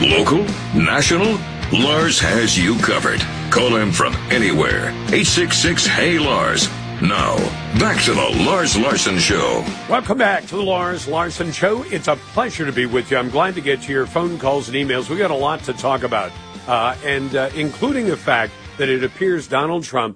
Local? National? Lars has you covered. Call him from anywhere. 866-HEY-LARS. Now, back to the Lars Larson Show. Welcome back to the Lars Larson Show. It's a pleasure to be with you. I'm glad to get to your phone calls and emails. We got a lot to talk about, and including the fact that it appears Donald Trump